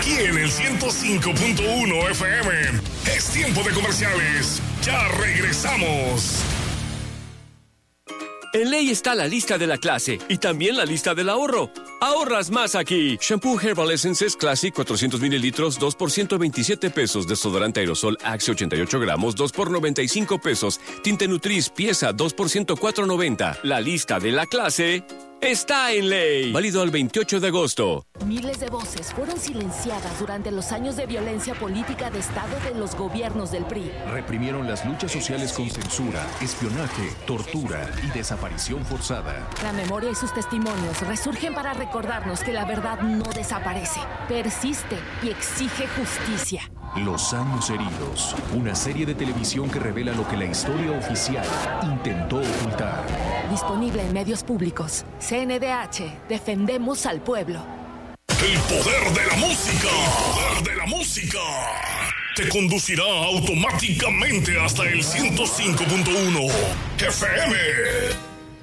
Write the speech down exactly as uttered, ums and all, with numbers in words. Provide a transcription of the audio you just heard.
aquí en el ciento cinco punto uno F M. Es tiempo de comerciales. Ya regresamos. En Ley está la lista de la clase y también la lista del ahorro. Ahorras más aquí. Shampoo Herbal Essences Classic cuatrocientos mililitros, dos por ciento veintisiete pesos. Desodorante aerosol Axe ochenta y ocho gramos, dos por noventa y cinco pesos. Tinte Nutris pieza, dos por ciento cuatro noventa. La lista de la clase está en Ley. Válido al veintiocho de agosto. Miles de voces fueron silenciadas durante los años de violencia política de Estado de los gobiernos del P R I. Reprimieron las luchas sociales con censura, espionaje, tortura y desaparición forzada. La memoria y sus testimonios resurgen para recordarnos que la verdad no desaparece, persiste y exige justicia. Los años heridos, una serie de televisión que revela lo que la historia oficial intentó ocultar. Disponible en medios públicos. C N D H, defendemos al pueblo. El poder de la música. El poder de la música. Te conducirá automáticamente hasta el ciento cinco punto uno F M.